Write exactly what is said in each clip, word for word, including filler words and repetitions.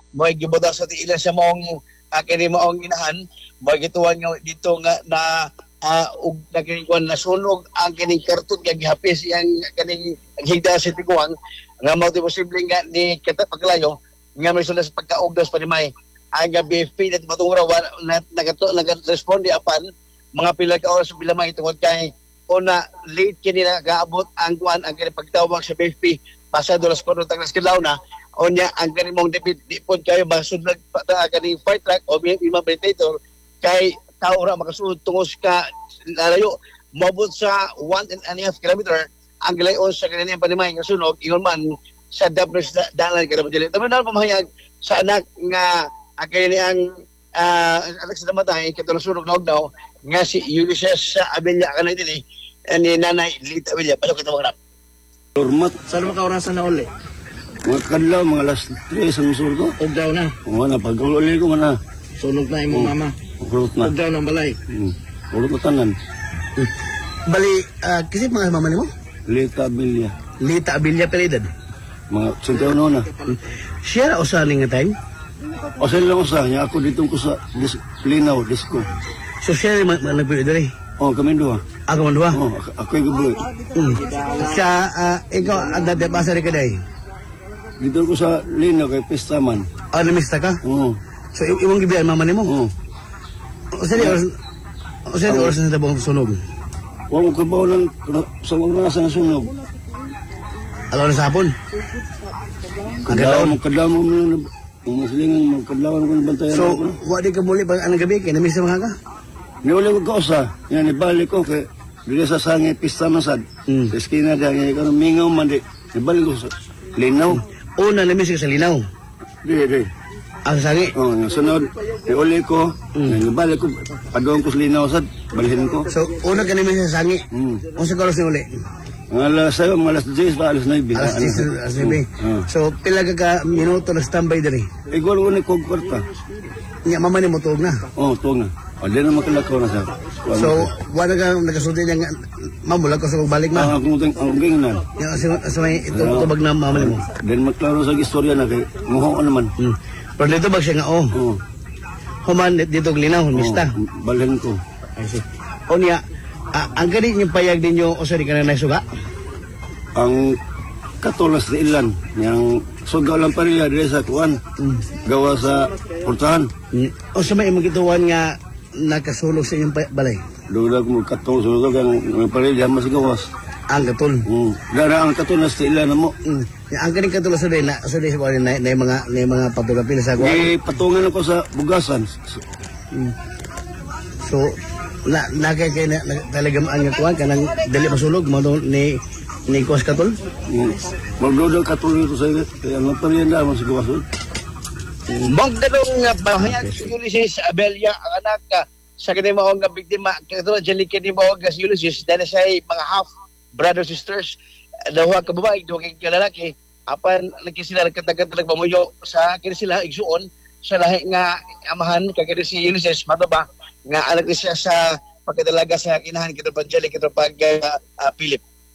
mo gibuda sa tiila sa maong uh, kini maong inahan, mo gituwan nga dito nga na uh, ug nagingkuan nasunog ang kining karton kay gihapis yang kaning higda sa tiguang nga mao ti posible nga ni kita paglayo nga may sulas pagkaugdos pa ni may ang B F P na matungura na nagato nag-responde apan mga pila ka oras bila may tungod kay una late kini nagaabot ang kuan ang kini pagtawag sa B F P pasado las kuno tag las kilaw na unya ang kani mong dipit di pod kayo basud nagpata kani fire truck o immobilizator kay tao ra makasulod tungos ka lalayo mabot sa one and a half kilometer ang gilayon sa kaniyang panimay nga sunog ingon man sa Dabres dalan kada madili tama na pamahayag sa anak nga akay ni ang uh, anak sa namatay katulong sunog na daw nga si Ulysses sa Abella kanay dili ni nanay Lita Abella palo kita mga Turmat. Saan makaurasan na uli? Mga kadlaw, mga alas tres ang surdo. Ugdaw na. Oo na, pag-uli ko na. Sunog na imong mama. Kulot na. Ugdaw ng balay. Hmm. Kulot na tanan. Bali, uh, kasi mga mama ni mo? Lita Abilia. Lita Abilia Peridad. Mga sintaw na na. Siya na usaling nga time? O sa ilang usa, niya ako dito ko sa dis Linaw, disco. So siya rin nagpili doon eh? Oo, kami dua. Ako man duwa? Oo, ako yung gabuloy. Hmm. Siya, uh, ikaw, ang dadabasa rin ka dahi? Dito ko sa Linaw, kay Pistaman. Ah, namista ka? Oo. So, i- imong gibiyan mama ni mo? Oo. O sa di oras, o sa di oras na tabong sunog? Huwag ko ba lang sa mga nasa na sunog. Alaw na sa hapon? Kadlaw mo, kadlaw mo mo na. Ang masilingan mo, kadlaw mo na bantayan. So, wala di ka muli pag anong gabi, kaya namista mga ka? Niuli ko kausa, yan ibalik ko kay dili sa sangi pista masad. Hmm. Sa eskina da nga ikaw mingaw man di. Ibalik ko sa Linaw. Una, namista ka sa linaw. Di di. Ang sangi. Oh, nga sunod, niuli ko, Hmm. ibalik ko padong ko sa Linaw sad, balhin ko. So, una ka namista sa sangi. Hmm. Kung sa karos ni uli? Ang alas sayo, mga alas diyes pa alas nueve. Alas diyes, alas nueve. Ah. So, pila ka ka minuto na standby dali. Ikaw ko ni kog kwarta. Nga, mama ni mo tuog na. Oh, to nga. O di na makalakaw na sa. So, wala ka nakasulti niya nga, mamula ko sa balik ang ma. akong ting ang gingan. Yung sa, sa may itong tubag na mama ni mo. Then magklaro sa istorya na kay muho ko naman. Hmm. Pero dito bag siya nga, oh, Oh. human dito linaw, mista. Oh, balhin ko. I see. O niya, ah, ang ganit yung payag ninyo, o sorry ka na naisuga? Ang katolas na ilan, yung sugaw lang pa rin dito sa kuwan, gawa sa portahan. Hmm. O sa may imagituan nga, nakasulog sa inyong pa- balay. Doon ako katong sulog ang ang parilya mas gawas. Ang katol. Mm. Dara ang katolas na ilan na mo. Hmm. Ang ganing katol sa day, na, sa day, na, na, na, yung mga, na yung mga papagapil sa kuwan. Di patungan ako sa bugasan. Hmm. So, na nakay kay na, na talaga ang kuan kanang dali masulog mo ni ni Kos Katol. Mm. Magdodo katuloy ko sa iyo. Kaya ang parilya mo sa gawas. Bang dalong nga bahayag si Ulysses Abella ang anak ka sa kini mao nga biktima katulad dili kini mao nga si Ulysses dahil sa mga half brother sisters dawa ka babae duha ka lalaki apan lagi sila nagkatagan pamuyo sa kini sila igsuon sa lahi nga amahan kay kini si Ulysses mataba nga anak ni siya sa pagkadalaga sa inahan kito Angelic kito pag uh, Philip.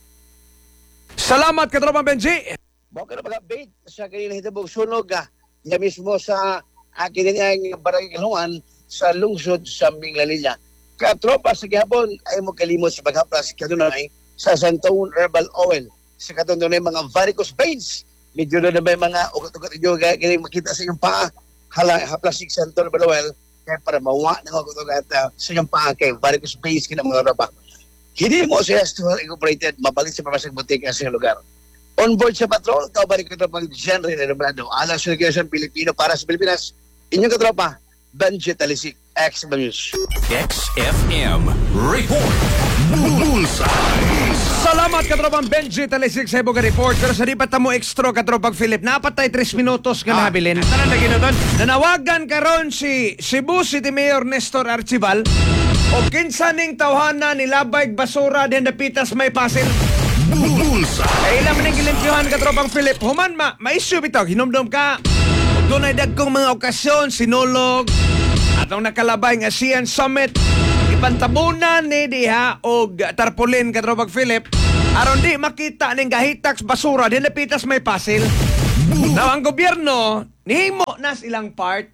Salamat Katropang Benji. Mao ka na mag-update sa kanina hitabo sunog nga niya mismo sa akin niyang barangay Kalungan sa lungsod sa Minglanilla. Katropa sa gihapon ay mo kalimot sa paghaplas kadunay sa Santoon Herbal Oil. Sa katundunay mga varicose veins. Medyo na may mga ugat-ugat nyo kaya makita sa inyong paa. Hala, haplas sa Santoon Herbal Oil kaya para mawa ng ugat-ugat uh, sa inyong paa kay varicose veins kina mga ropa. Hindi mo sa Estual Incorporated mabalit sa pamasang butika sa lugar. On board sa patrol, kaubari ko ito pang genre na Nobrado. Alang sa Negosyon Pilipino para sa Pilipinas. Inyong katropa, Benji Talisik, X M News. X F M Report. Bullseye. Salamat Katropang Benji Talisik sa ibong report. Pero sa di pa tamo extra Katropang Philip, napatay tres minutos ka Ah, nabilin. Tanan na ginuton. Nanawagan karon si Cebu City Mayor Nestor Archival o kinsa ning tawhana ni Labayg Basura din napitas may pasil. Bullseye. Ay ilang maning gilimpyuhan Katropang Philip. Human ma, ma-issue bitaw, hinumdum ka. Doon ay dagkong mga okasyon, sinulog, atong nakalabay nga ASEAN Summit, ipantabunan ni diha o tarpaulin Katropang Philip, aron di makita ning gahitax basura, din napitas may pasil. Now, ang gobyerno, nihimo na silang part.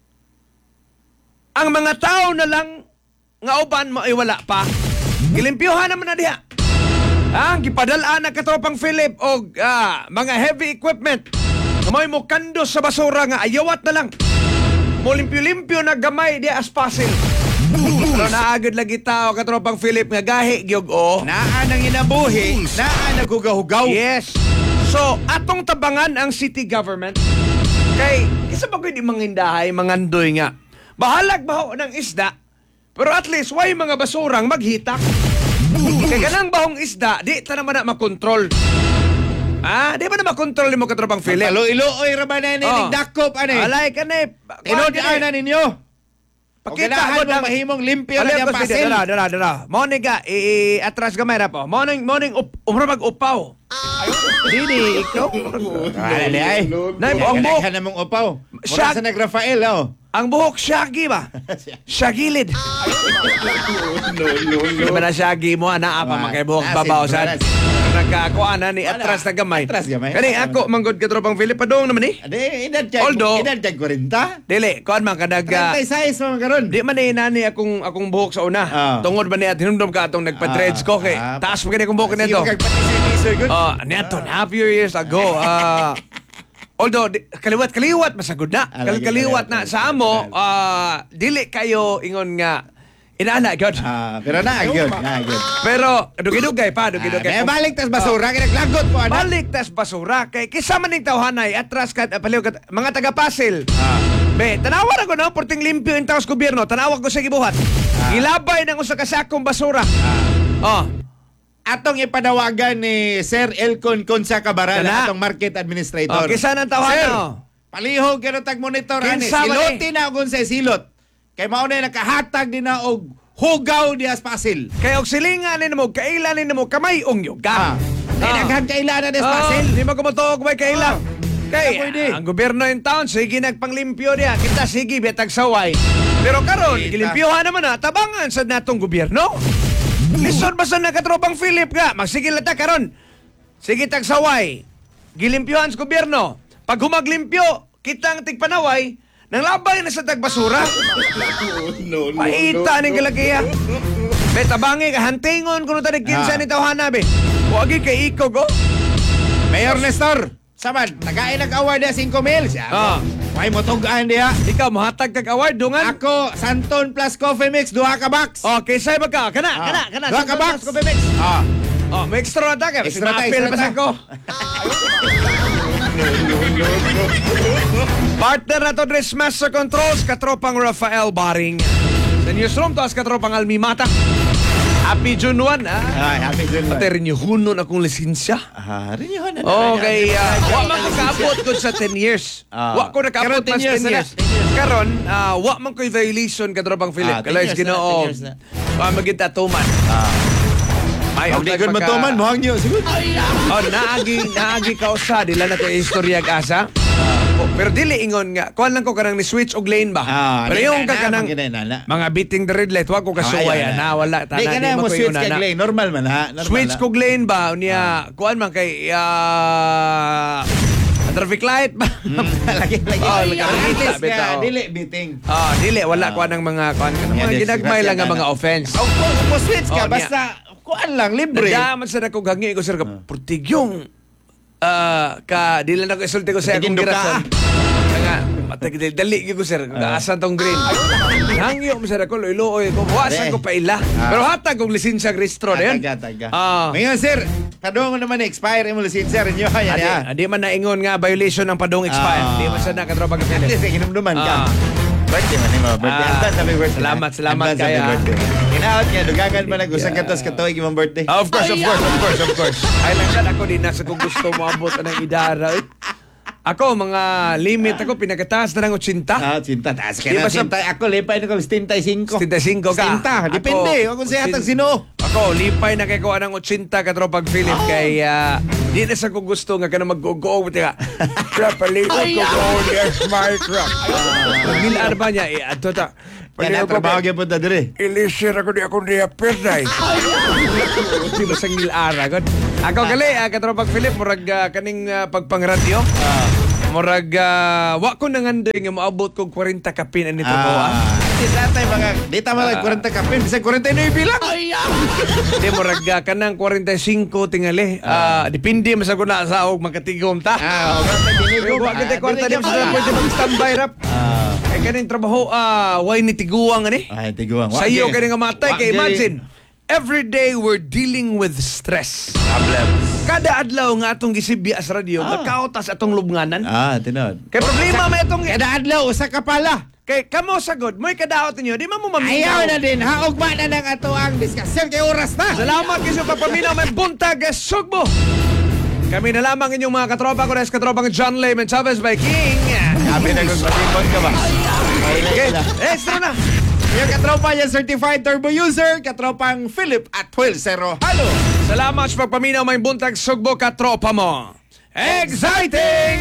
Ang mga tao na lang nga uban mo ay wala pa. Gilimpyuhan naman na diha. Ang gipadalaan na katropang Philip o ah, mga heavy equipment. Kamay mo kandos sa basura nga ayawat na lang. Mo limpyo-limpyo na gamay di as pasil. Pero naagad lagi tao katropang Philip nga gahi gyud o. Naa nang inabuhi, naa nagugahugaw. Yes. So, atong tabangan ang city government. Kay, isa ba ko di mangindahay, mangandoy nga. Bahalag baho ng isda, pero at least, why mga basurang maghitak? Kaya ganang bahong isda, di ta naman na makontrol. Ah, di ba na makontrol mo katropang Philip? Palo-iluoy raman na ni Oh. dakop ani. Alay ka na eh. Tinodaan na ninyo. Pakita Pakita mo mo ng- mahimong limpyo Alay na ko yung sige, pasil. dala, dala, dala. Morning ka, i-atras gamay na po. Morning, morning, up, umrag upaw. Dini, ikaw. Ay, ay. Nay, ang buhok. Ka namang upaw. Mura Shag- sa nag-Rafael, oh. Ang buhok, shaggy ba? Shagilid. Di ba na shaggy mo, ana pa Ah, makibuhok ah, babaw sin- sa wala. nagkakuan na ni atras na gamay. Atras gamay. Kani ako, manggod ka tropang Philip, padong naman eh. Ade, edad tiyag, Although- edad tiyag forty. Dili, kuan man kadag... ah, thirty-six mo karon. Di man eh nani akong akong buhok sa una. Ah. Tungod ba niya, tinumdum ka atong nagpa-dreads ko kay Ah. taas mo kani akong buhok nito. Sige, kagpatisir-tisir good. Ah, neto na few years ago. Ah, although di- kaliwat kaliwat masagod na. Ah, Kal lagi kaliwat kaliwat. na sa amo, ah, dili kayo ingon nga inaana god. Ah, pero na gyud, na gyud. Pero dugay-dugay pa, dugay-dugay. Ah, balik tas basura kay naglagot po ana. Balik tas basura kay kisa man ning tawhanay atras kat paliw kat mga taga-Pasil. Ah. Be, tanawan ako no, porting limpyo in taos gobyerno, tanawag ko sa gibuhat. Ilabay ng usa ka sakong basura. Oh, Atong ipanawagan ni Sir Elcon Consa Cabaral, Kana. atong market administrator. oh kisa nang tawhan Sir, no. palihog kano tag monitor ani. Kinsa man Silotin na og sa silot. Kay mao na nakahatag din na og hugaw dias pasil. Kay og silingan ni mo, kailan ni mo kamay ong yoga. Ah. Kay daghan kailangan dias Oh, pasil. di mo kumatuog may kailan. Kay Kaya pwede. ang gobyerno in town sige nagpanglimpyo diya. Kita sige betag saway. Pero karon Kita. gilimpyohan naman na tabangan sa natong gobyerno. Lison basta nakatropang Philip ka. Magsigil na ta karon. Sige tag saway. Gilimpyohan sa gobyerno. Pag humaglimpyo, kitang tigpanaway, nang labay na sa tagbasura. Paita ning kalakiya. Be tabangi ka hantingon kuno tani kinsa Ah. ni tawhana be. Wagi kay ikog oh. Mayor Nestor, saman, tagain nag-award na five mil. Siya Ah. ako. May motugaan diha. Ikaw mohatag kag award dungan. Ako, Santon plus Coffee Mix, duha ka box. Okay, say ba ka? Kana, Ah. kana, kana. Duha ka box. Ko mix. Ah. Oh, may extra na ta ka. Extra ta, Extra extra pa ta. ko. Partner na to Dress Master Controls, katropang Rafael Baring. Sa newsroom to as katropang Almimata. Happy June one, ah. Ay, happy June. Pati rin yung hunon akong lisensya. Ah, rin yun. Okay, uh, wa man ko kaabot ko sa ten years. Ah. Wa ko nakaabot Karon ten mas years ten na. years. Karon, uh, wa man ko'y violation katropang Philip. Ah, ten Kalay years na, Ginoo. ten years na. Wa magita tuman. Ay, Ang di ko matuman, buhang nyo. Siguro. Oh, naagi, naagi ka usa, dila na ko istorya asa. Oh, pero dili ingon nga, kuan lang ko kanang ni switch og lane ba. Ah, pero di yung na, ka kanang na, na, na. mga beating the red light, wa ko kasuway Ah, na wala Di tanan ka na mo ko switch yun, kag ana. lane. Normal man ha. Normal Switch ha. kog lane ba niya, kuan man kay ah traffic light ba? lagi lagi. Oh, At lagi- least bitaw. ka, dili biting. Ah, dili wala Ah. kuan ng mga kuan kanang Yeah, mga dis- ginagmay lang nga disgrasya mga na. offense. O kung mo switch ka, Oh, niya. basta kuan lang, libre. Nadaman sa nakong hangi ko sir ka purtigyong ah ka dili na ko isulti ko sa akong Tigindo ka. girason. Nga matag dali gyud ko sir. Asan tong green? Hangyo mo sir ako loy-loy ko. Wasan ko pa ila. Pero hatag kong lisensya ng registro na yun. Taga, taga. Ah. Ngayon, sir, kadong mo naman expire mo lisensya rin yun. Yan, Adi, ya. adi man naingon nga violation ng padong expire. Ah. Di man sa nakatropa ka At Philip. least, hinumduman ka. Ah. Birthday man mo. Birthday. Ah. Advance happy birthday. Salamat, salamat Advance happy kaya. birthday. Inaawat niya, dugangan mo lang. Usang katos katuig imong birthday. Of course, of course, of course, of course. Ay lang sad ako din nasa kung gusto mo abot ng idara. Eh. Ako, mga limit ako, pinagkataas na ng eighty. Ah, cinta. Taas ka Di na. ba sa- Cinta. Ako, lipay na ko. Sixty-five. sixty-five ka. Cinta. Depende. Huwag kung siya hatang sino. Ako, lipay na kay ko ng eighty katropag Philip kay ah, di na sa ko gusto nga kana mag-go-go ka. Crap, palikot ko ko yes, my crap. Nilaan ba niya? Eh, ato ta. Kaya na trabaho kaya punta dire. Ilisir ako di ako niya perday. Di ba sang nilara? God? Ako gali, ah, katropag Philip, murag ah, kaning ah, pagpangradyo. Murag, uh, wa ko nangandoy nga maabot kog forty ka pin ani trabaho. Ah, di tatay mga, di tama lang forty ka pin, bisag forty-nine bilang. Di murag uh, kanang forty-five tingali. Ah, depende man sa kuna sa og magkatigom ta. Ah, o ganda Pero wa kita kwarta di sa pwede mag-standby rap. Ah, Kay kaning trabaho ah way ni tiguang ani. ay tiguang. Sayo kaning nga matay Wa kay diri- imagine. Every day we're dealing with stress. Kada adlaw nga atong gisibya sa radyo, Ah. magkautas atong lubnganan. Ah, tinod. Kay problema may itong Kada adlaw usa ka pala. kay kamo sagod, mo'y kadaot ninyo, di man mo maminaw. Ayaw na din, haog ba na ng ato ang diskusyon kay oras na. Salamat kayo sa pagpaminaw, may buntag sugbo. Kami na lamang inyong mga katropa ko, na katropang John Layman Chavez by King. Sabi na kung matipon ka ba? Okay, extra na. Yung katropa niya, certified turbo user, katropang Philip at twelve zero. Halo! Salamat sa pagpaminaw, may buntag sugbo katropa mo. Exciting!